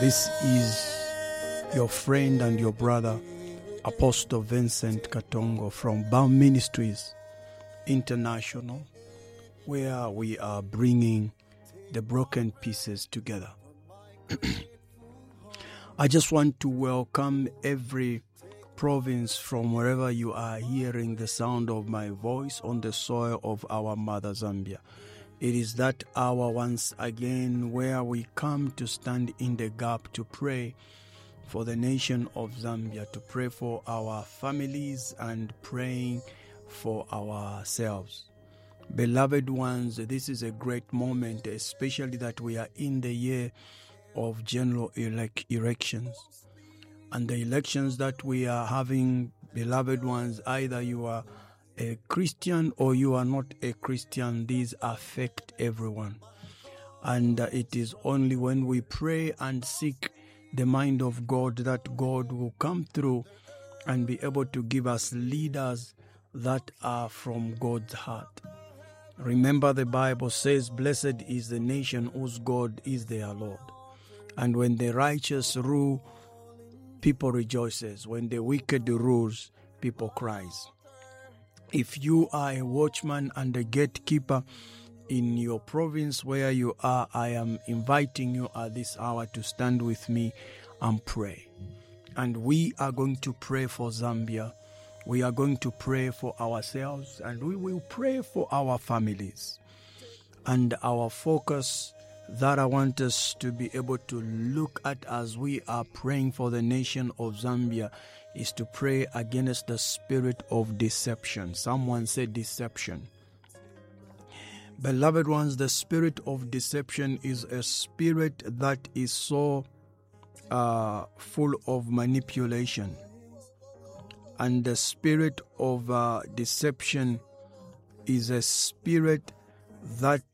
This is your friend and your brother, Apostle Vincent Katongo from Baum Ministries International, where we are bringing the broken pieces together. I just want to welcome every province from wherever you are hearing the sound of my voice on the soil of our mother Zambia. It is that hour once again where we come to stand in the gap to pray for the nation of Zambia, to pray for our families and praying for ourselves. Beloved ones, this is a great moment, especially that we are in the year of general elections. And the elections that we are having, beloved ones, either you are a Christian or you are not a Christian, these affect everyone. And it is only when we pray and seek the mind of God that God will come through and be able to give us leaders that are from God's heart. Remember, the Bible says, "Blessed is the nation whose God is their Lord." And when the righteous rule, people rejoices. When the wicked rules, people cries. If you are a watchman and a gatekeeper in your province where you are, I am inviting you at this hour to stand with me and pray. And we are going to pray for Zambia. We are going to pray for ourselves, and we will pray for our families. And our focus that I want us to be able to look at as we are praying for the nation of Zambia is to pray against the spirit of deception. Someone said deception. Beloved ones, the spirit of deception is a spirit that is so full of manipulation. And the spirit of deception is a spirit that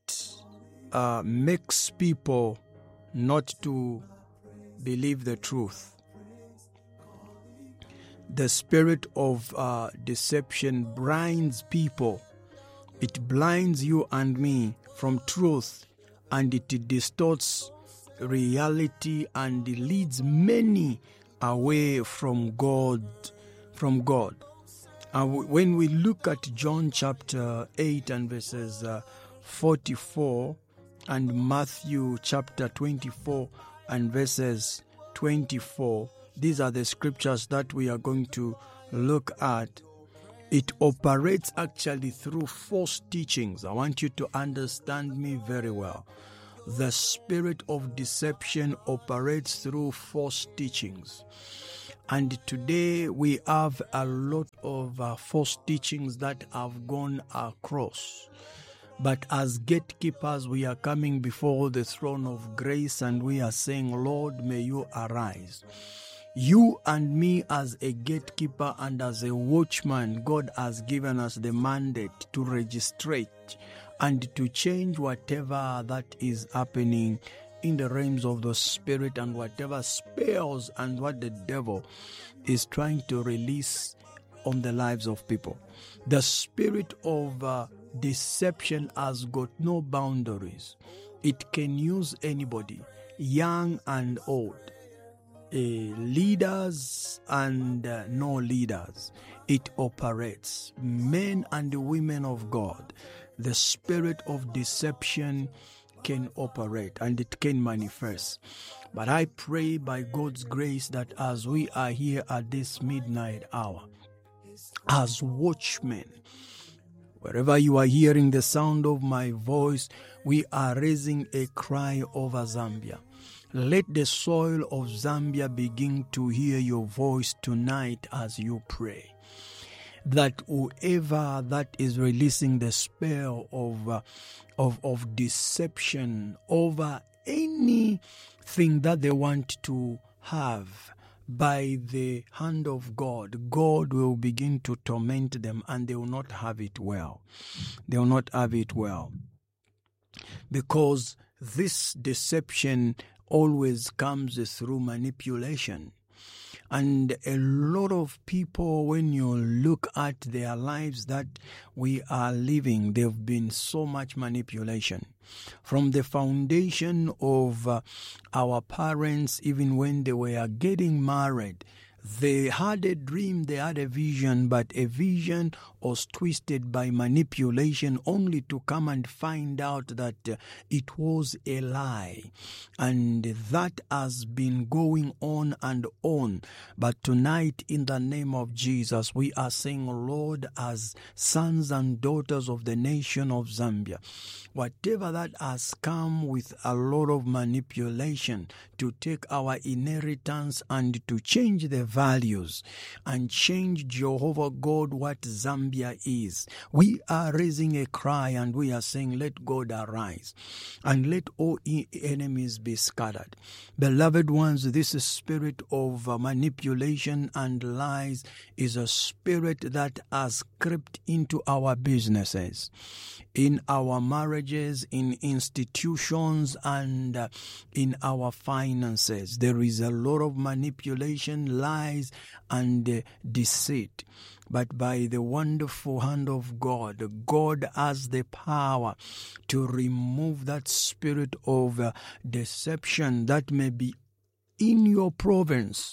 makes people not to believe the truth. The spirit of deception blinds people. It blinds you and me from truth, and it distorts reality and leads many away from God. When we look at John chapter 8 and verses 44 and Matthew chapter 24 and verses 24, these are the scriptures that we are going to look at. It operates actually through false teachings. I want you to understand me very well. The spirit of deception operates through false teachings. And today we have a lot of false teachings that have gone across. But as gatekeepers, we are coming before the throne of grace and we are saying, Lord, may you arise. You and me as a gatekeeper and as a watchman, God has given us the mandate to registrate and to change whatever that is happening in the realms of the spirit and whatever spells and what the devil is trying to release on the lives of people. The spirit of deception has got no boundaries. It can use anybody, young and old. Leaders and no leaders. It operates. Men and women of God. The spirit of deception can operate and it can manifest. But I pray by God's grace that as we are here at this midnight hour, as watchmen, wherever you are hearing the sound of my voice, we are raising a cry over Zambia. Let the soil of Zambia begin to hear your voice tonight as you pray. That whoever that is releasing the spell of deception over anything that they want to have by the hand of God, God will begin to torment them and they will not have it well. They will not have it well. Because this deception always comes through manipulation. And a lot of people, when you look at their lives that we are living, there have been so much manipulation. From the foundation of our parents, even when they were getting married, they had a dream, they had a vision, but a vision was twisted by manipulation only to come and find out that it was a lie. And that has been going on and on. But tonight, in the name of Jesus, we are saying, Lord, as sons and daughters of the nation of Zambia, whatever that has come with a lot of manipulation to take our inheritance and to change the values and change, Jehovah God, what Zambia is. We are raising a cry and we are saying, let God arise and let all enemies be scattered. Beloved ones, this spirit of manipulation and lies is a spirit that has crept into our businesses, in our marriages, in institutions, and in our finances. There is a lot of manipulation, lies, and deceit. But by the wonderful hand of God, God has the power to remove that spirit of deception that may be in your province,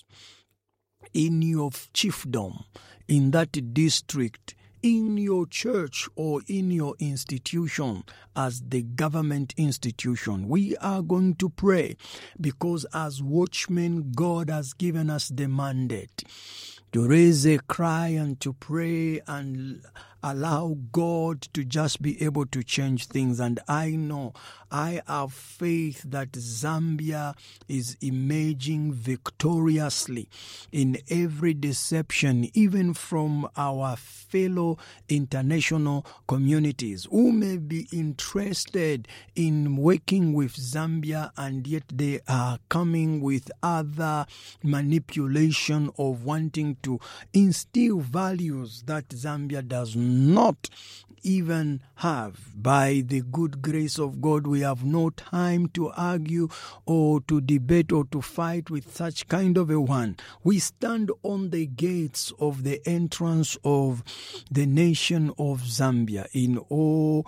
in your chiefdom, in that district, in your church, or in your institution as the government institution. We are going to pray because as watchmen, God has given us the mandate to raise a cry and to pray and allow God to just be able to change things. And I know, I have faith that Zambia is emerging victoriously in every deception, even from our fellow international communities who may be interested in working with Zambia, and yet they are coming with other manipulation of wanting to instill values that Zambia does not even have. By the good grace of God, we have no time to argue or to debate or to fight with such kind of a one. We stand on the gates of the entrance of the nation of Zambia, in all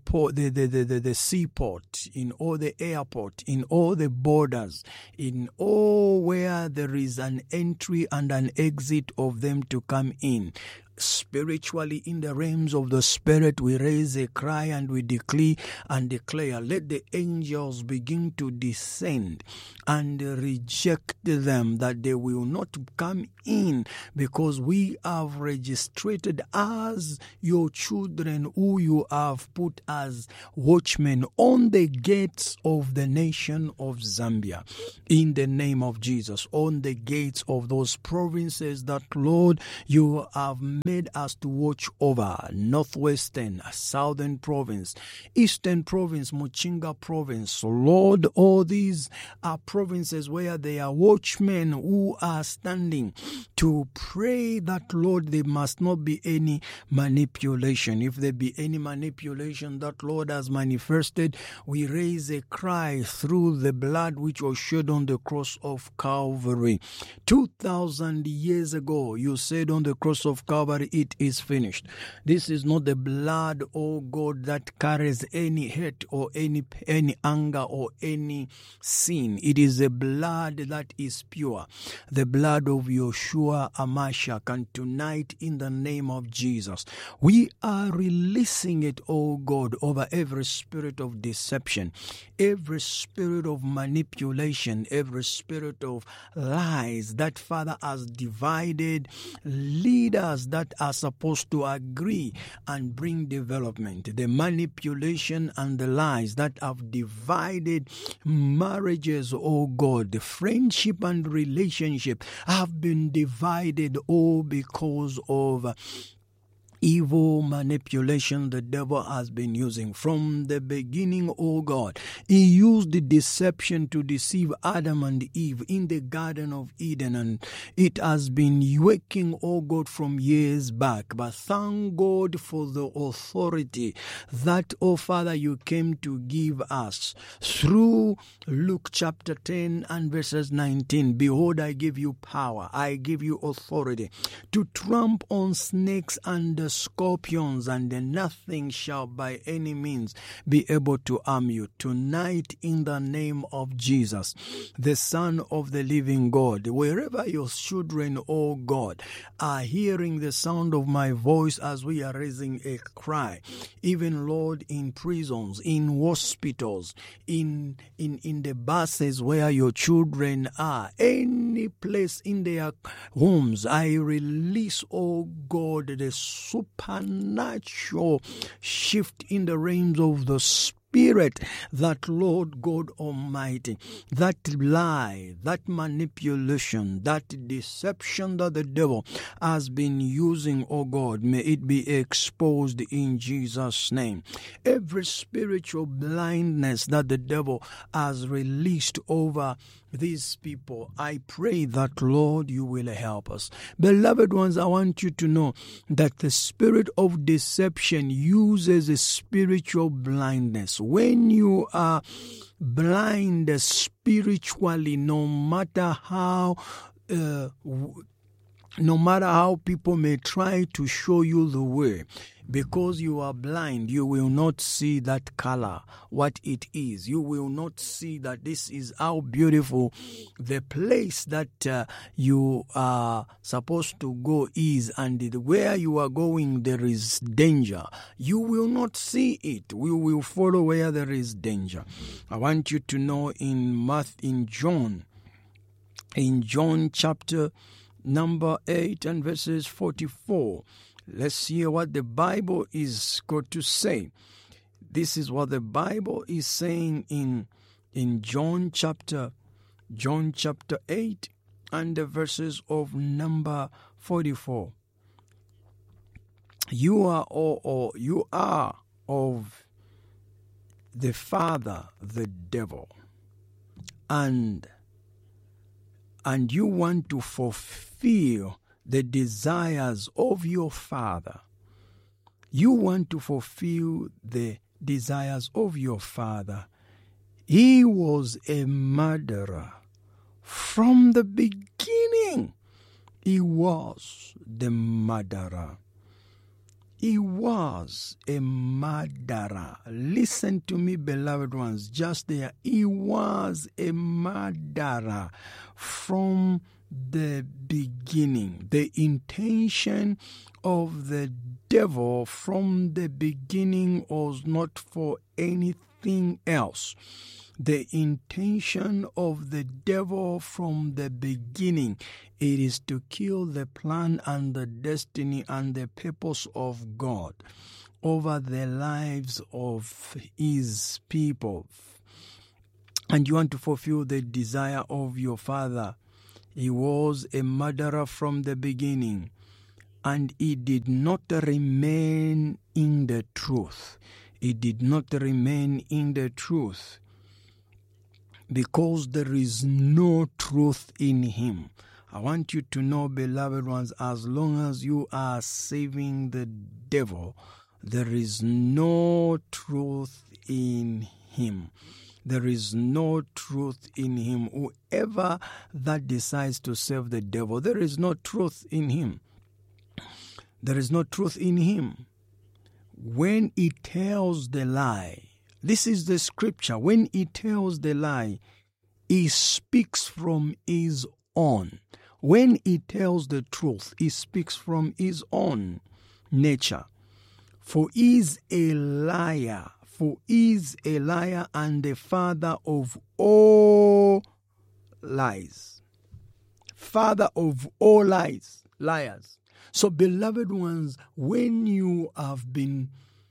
the seaport, in all the airport, in all the borders, in all where there is an entry and an exit of them to come in. Spiritually, in the realms of the spirit, we raise a cry and we decree and declare, let the angels begin to descend and reject them, that they will not come in, because we have registered as your children who you have put as watchmen on the gates of the nation of Zambia, in the name of Jesus, on the gates of those provinces that, Lord, you have made us to watch over: Northwestern, Southern Province, Eastern Province, Muchinga Province. Lord, all these are provinces where there are watchmen who are standing to pray that, Lord, there must not be any manipulation. If there be any manipulation that, Lord, has manifested, we raise a cry through the blood which was shed on the cross of Calvary. 2,000 years ago, you said on the cross of Calvary, it is finished. This is not the blood, oh God, that carries any hate or any anger or any sin. It is a blood that is pure, the blood of Yeshua HaMashiach. And tonight, in the name of Jesus, we are releasing it, oh God, over every spirit of deception, every spirit of manipulation, every spirit of lies that, Father, has divided leaders that are supposed to agree and bring development. The manipulation and the lies that have divided marriages, oh God, the friendship and relationship have been divided, all because of evil manipulation the devil has been using from the beginning, oh God. He used the deception to deceive Adam and Eve in the Garden of Eden, and it has been working, oh God, from years back. But thank God for the authority that, oh Father, you came to give us through Luke chapter 10 and verses 19. Behold, I give you power, I give you authority to trample on snakes and the scorpions, and nothing shall by any means be able to harm you. Tonight, in the name of Jesus, the Son of the living God, wherever your children, oh God, are hearing the sound of my voice as we are raising a cry, even, Lord, in prisons, in hospitals, in the buses where your children are, any place in their homes, I release, oh God, the supernatural shift in the realms of the Spirit, that, Lord God Almighty, that lie, that manipulation, that deception that the devil has been using, oh God, may it be exposed in Jesus' name. Every spiritual blindness that the devil has released over these people, I pray that, Lord, you will help us. Beloved ones, I want you to know that the spirit of deception uses a spiritual blindness. When you are blind spiritually, no matter how people may try to show you the way, because you are blind, you will not see that color, what it is. You will not see that this is how beautiful the place that you are supposed to go is, and where you are going there is danger. You will not see it. We will follow where there is danger. I want you to know in John chapter number 8 and verses 44. Let's hear what the Bible is going to say. This is what the Bible is saying in John chapter 8 and the verses of number 44. You are of the father, the devil, and you want to fulfill the desires of your father. You want to fulfill the desires of your father. He was a murderer from the beginning. He was the murderer. He was a murderer. Listen to me, beloved ones, just there. He was a murderer from the beginning. The intention of the devil from the beginning was not for anything else. The intention of the devil from the beginning, it is to kill the plan and the destiny and the purpose of God over the lives of his people. And you want to fulfill the desire of your father. He was a murderer from the beginning, and he did not remain in the truth. He did not remain in the truth because there is no truth in him. I want you to know, beloved ones, as long as you are saving the devil, there is no truth in him. There is no truth in him. Whoever that decides to serve the devil, there is no truth in him. There is no truth in him. When he tells the lie, this is the scripture, when he tells the lie, he speaks from his own. When he tells the truth, he speaks from his own nature. For he is a liar. For he is a liar and the father of all lies. Father of all liars. So, beloved ones, when you have been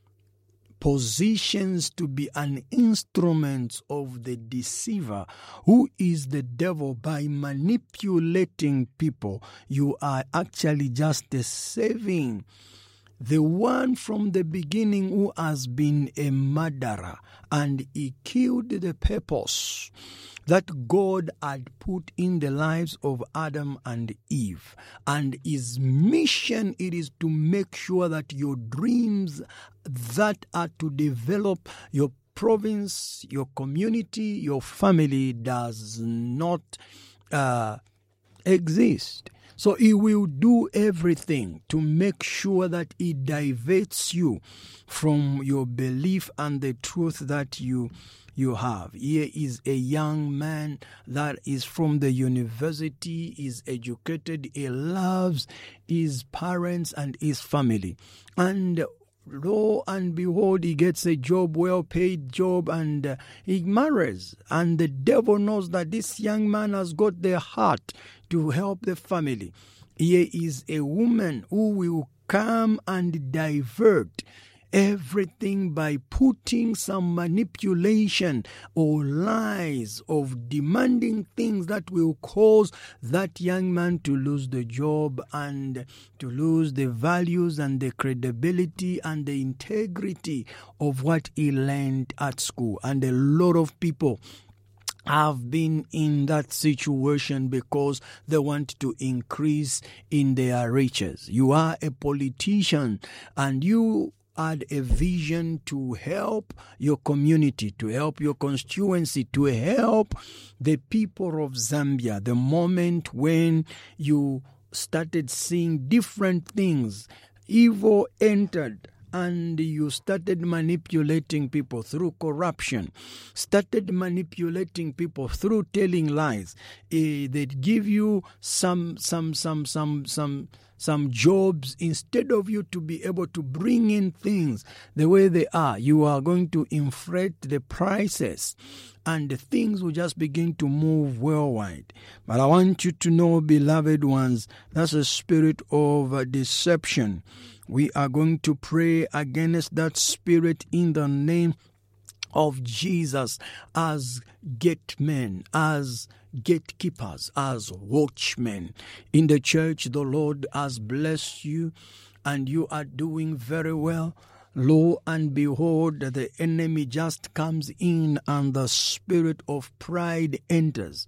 positioned to be an instrument of the deceiver, who is the devil, by manipulating people, you are actually just saving the one from the beginning who has been a murderer, and he killed the purpose that God had put in the lives of Adam and Eve. And his mission, it is to make sure that your dreams that are to develop your province, your community, your family does not exist. So he will do everything to make sure that he diverts you from your belief and the truth that you have. Here is a young man that is from the university, is educated, he loves his parents and his family. And lo and behold, he gets a job, well-paid job, and he marries. And the devil knows that this young man has got the heart to help the family. Here is a woman who will come and divert everything by putting some manipulation or lies of demanding things that will cause that young man to lose the job and to lose the values and the credibility and the integrity of what he learned at school. And a lot of people have been in that situation because they want to increase in their riches. You are a politician and you had a vision to help your community, to help your constituency, to help the people of Zambia. The moment when you started seeing different things, evil entered, and you started manipulating people through corruption, started manipulating people through telling lies. They give you some jobs instead of you to be able to bring in things the way they are. You are going to inflate the prices, and the things will just begin to move worldwide. But I want you to know, beloved ones, that's a spirit of deception. We are going to pray against that spirit in the name of Jesus, as gatemen, as gatekeepers, as watchmen. In the church, the Lord has blessed you and you are doing very well. Lo and behold, the enemy just comes in and the spirit of pride enters,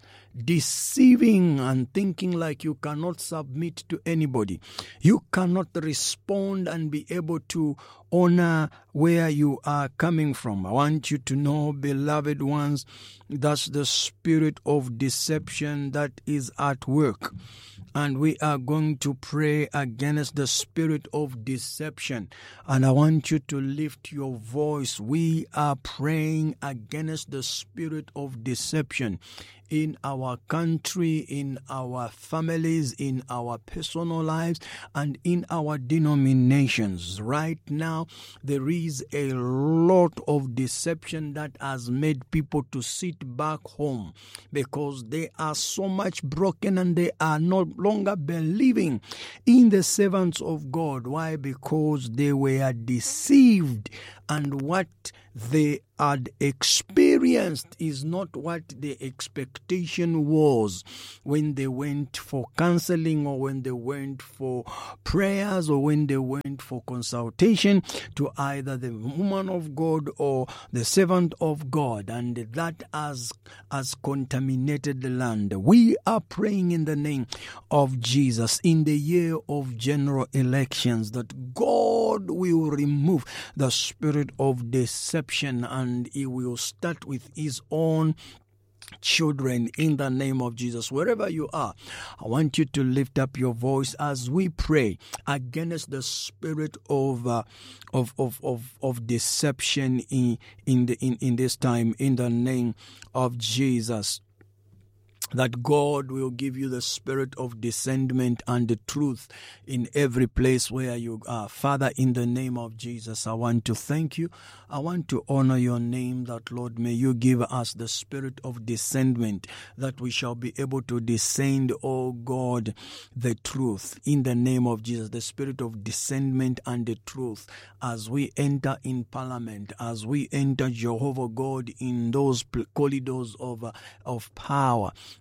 deceiving and thinking like you cannot submit to anybody. You cannot respond and be able to honor where you are coming from. I want you to know, beloved ones, that's the spirit of deception that is at work. And we are going to pray against the spirit of deception. And I want you to lift your voice. We are praying against the spirit of deception in our country, in our families, in our personal lives, and in our denominations. Right now, there is a lot of deception that has made people to sit back home because they are so much broken and they are no longer believing in the servants of God. Why? Because they were deceived, and what they had experienced is not what the expectation was when they went for counseling, or when they went for prayers, or when they went for consultation to either the woman of God or the servant of God, and that has contaminated the land. We are praying in the name of Jesus in the year of general elections that God will remove the spirit of deception, and he will start with his own children in the name of Jesus. Wherever you are, I want you to lift up your voice as we pray against the spirit of deception in this time in the name of Jesus. That God will give you the spirit of discernment and the truth in every place where you are. Father, in the name of Jesus, I want to thank you. I want to honor your name, that Lord, may you give us the spirit of discernment, that we shall be able to discern, oh God, the truth. In the name of Jesus, the spirit of discernment and the truth as we enter in parliament, as we enter, Jehovah God, in those corridors of power.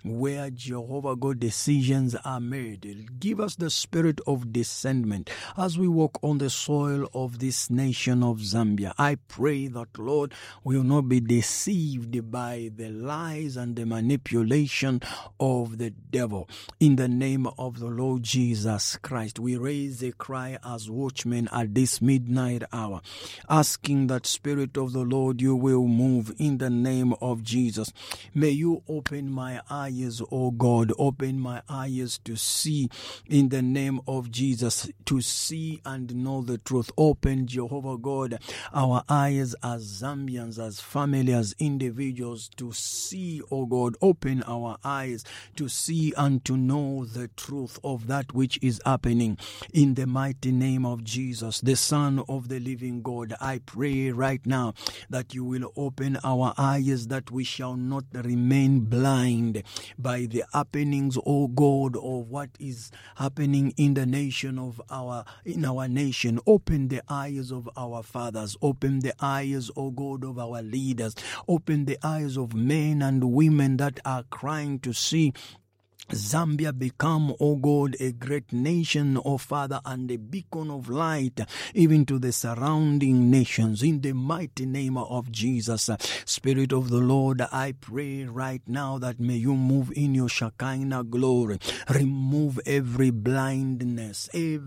where, Jehovah God, decisions are made. Give us the spirit of discernment as we walk on the soil of this nation of Zambia. I pray that, Lord, we will not be deceived by the lies and the manipulation of the devil. In the name of the Lord Jesus Christ, we raise a cry as watchmen at this midnight hour, asking that Spirit of the Lord, you will move in the name of Jesus. May you open my eyes, O God, open my eyes to see in the name of Jesus, to see and know the truth. Open, Jehovah God, our eyes as Zambians, as family, as individuals to see, O God. Open our eyes to see and to know the truth of that which is happening. In the mighty name of Jesus, the Son of the living God, I pray right now that you will open our eyes, that we shall not remain blind by the happenings, O God, of what is happening in the nation of our nation. Open the eyes of our fathers. Open the eyes, O God, of our leaders. Open the eyes of men and women that are crying to see Zambia become, O God, a great nation, O Father, and a beacon of light even to the surrounding nations. In the mighty name of Jesus, Spirit of the Lord, I pray right now that may you move in your Shekinah glory. Remove every blindness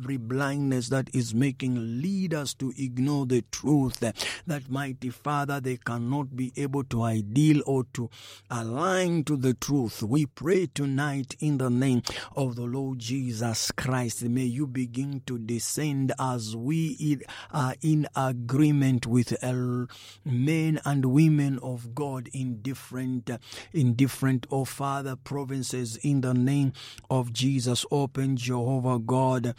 that is making leaders to ignore the truth. That, mighty Father, they cannot be able to ideal or to align to the truth. We pray tonight in the name of the Lord Jesus Christ. May you begin to descend as we are in agreement with men and women of God in different, oh Father, provinces. In the name of Jesus, open, Jehovah God.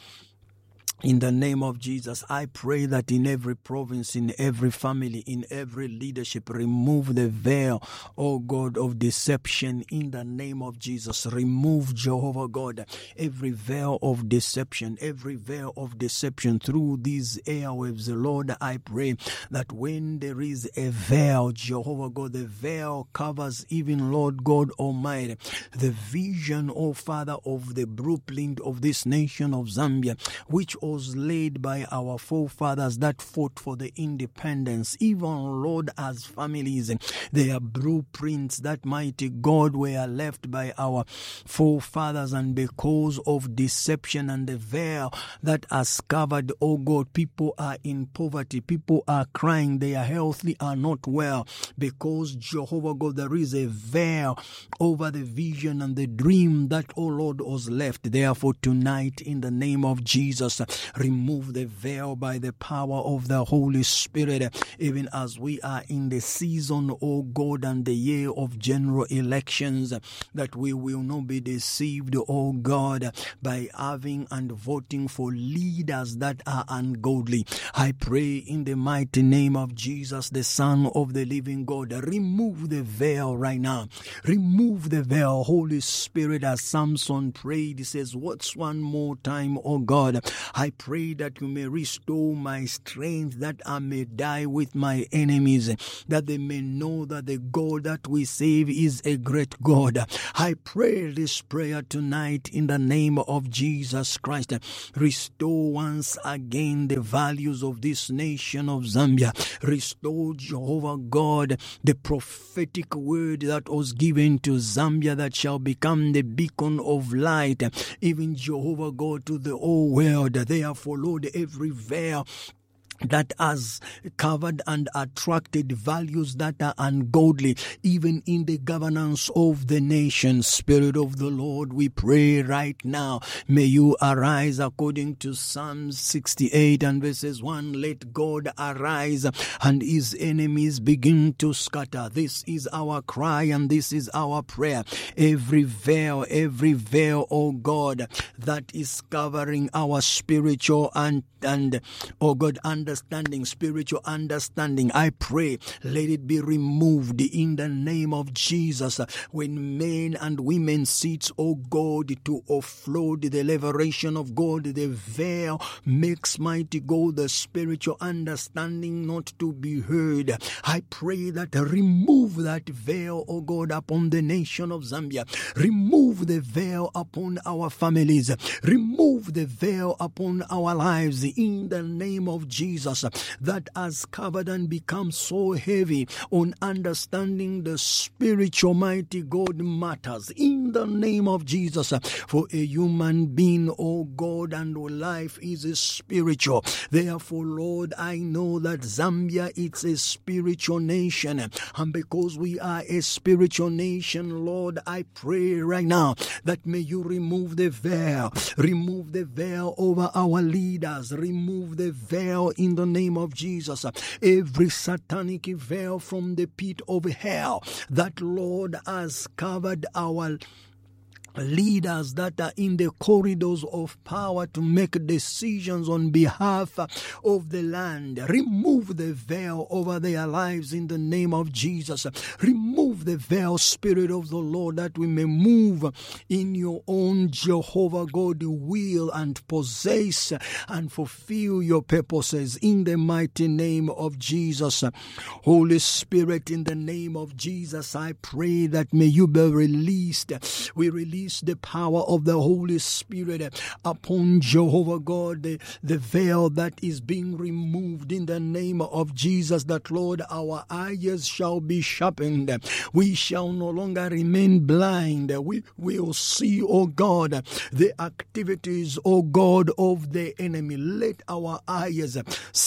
In the name of Jesus, I pray that in every province, in every family, in every leadership, remove the veil, oh God, of deception. In the name of Jesus, remove, Jehovah God, every veil of deception, through these airwaves. Lord, I pray that when there is a veil, Jehovah God, the veil covers even, Lord God Almighty, the vision, oh Father, of the blueprint of this nation of Zambia, which was laid by our forefathers that fought for the independence. Even, Lord, as families, their blueprints, that mighty God, were left by our forefathers, and because of deception and the veil that has covered, oh God, people are in poverty, people are crying, they are healthy, are not well, because, Jehovah God, there is a veil over the vision and the dream that, oh Lord, was left. Therefore, tonight, in the name of Jesus, remove the veil by the power of the Holy Spirit, even as we are in the season, oh God, and the year of general elections, that we will not be deceived, oh God, by having and voting for leaders that are ungodly. I pray in the mighty name of Jesus, the Son of the living God, remove the veil right now. Remove the veil, Holy Spirit, as Samson prayed. He says, what's one more time, oh God? I pray that you may restore my strength, that I may die with my enemies, that they may know that the God that we save is a great God. I pray this prayer tonight in the name of Jesus Christ. Restore once again the values of this nation of Zambia. Restore, Jehovah God, the prophetic word that was given to Zambia, that shall become the beacon of light, even, Jehovah God, to the whole world. Therefore, Lord, every veil that has covered and attracted values that are ungodly, even in the governance of the nation. Spirit of the Lord, we pray right now, may you arise according to Psalms 68 and verses 1. Let God arise and his enemies begin to scatter. This is our cry and this is our prayer. Every veil, oh God, that is covering our spiritual and oh God, and understanding, spiritual understanding, I pray, let it be removed in the name of Jesus. When men and women sit, oh God, to offload the liberation of God, the veil makes, mighty God, the spiritual understanding not to be heard. I pray that remove that veil, oh God, upon the nation of Zambia. Remove the veil upon our families. Remove the veil upon our lives in the name of Jesus, that has covered and become so heavy on understanding the spiritual, mighty God, matters in the name of Jesus. For a human being, oh God, and life is spiritual. Therefore, Lord, I know that Zambia, it's a spiritual nation, and because we are a spiritual nation, Lord, I pray right now that may you remove the veil over our leaders, remove the veil in the name of Jesus, every satanic veil from the pit of hell that, Lord, has covered our leaders that are in the corridors of power to make decisions on behalf of the land. Remove the veil over their lives in the name of Jesus. Remove the veil, Spirit of the Lord, that we may move in your own Jehovah God will and possess and fulfill your purposes in the mighty name of Jesus. Holy Spirit, in the name of Jesus, I pray that may you be released. We release the power of the Holy Spirit upon Jehovah God, the veil that is being removed in the name of Jesus, that, Lord, our eyes shall be sharpened. We shall no longer remain blind. We will see, oh God, the activities, oh God, of the enemy. Let our eyes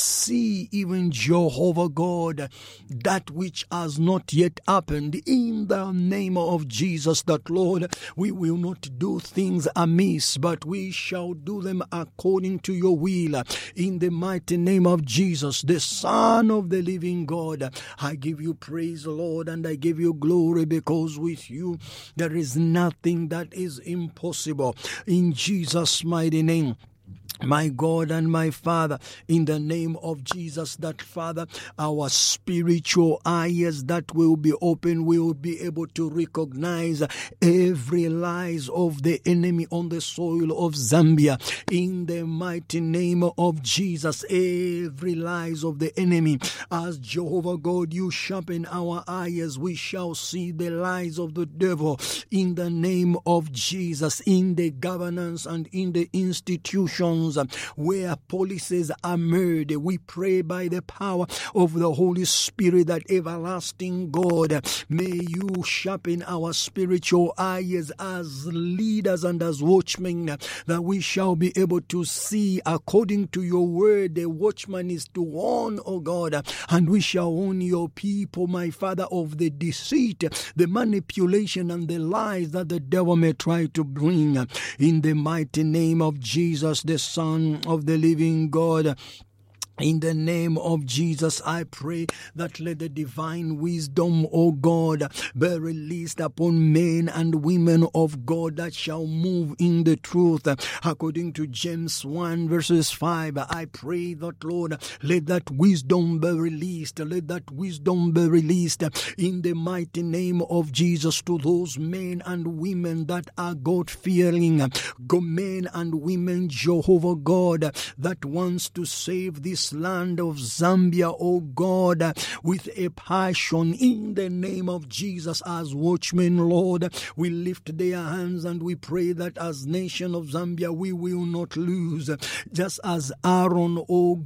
see even, Jehovah God, that which has not yet happened in the name of Jesus, that, Lord, we will not do things amiss, but we shall do them according to your will. In the mighty name of Jesus, the Son of the living God, I give you praise, Lord, and I give you glory, because with you there is nothing that is impossible. In Jesus' mighty name, my God and my Father, in the name of Jesus, that, Father, our spiritual eyes that will be open, will be able to recognize every lies of the enemy on the soil of Zambia. In the mighty name of Jesus, every lies of the enemy, as Jehovah God, you sharpen our eyes, we shall see the lies of the devil in the name of Jesus, in the governance and in the institutions where policies are made. We pray by the power of the Holy Spirit that, everlasting God, may you sharpen our spiritual eyes as leaders and as watchmen, that we shall be able to see according to your word. The watchman is to warn, O God, and we shall warn your people, my Father, of the deceit, the manipulation, and the lies that the devil may try to bring. In the mighty name of Jesus, the Son of the living God, in the name of Jesus, I pray that let the divine wisdom, O God, be released upon men and women of God that shall move in the truth. According to James 1 verses 5, I pray that, Lord, let that wisdom be released. Let that wisdom be released in the mighty name of Jesus to those men and women that are God-fearing, men and women, Jehovah God, that wants to save this land of Zambia, oh God, with a passion in the name of Jesus. As watchmen, Lord, we lift their hands and we pray that as nation of Zambia, we will not lose. Just as Aaron, oh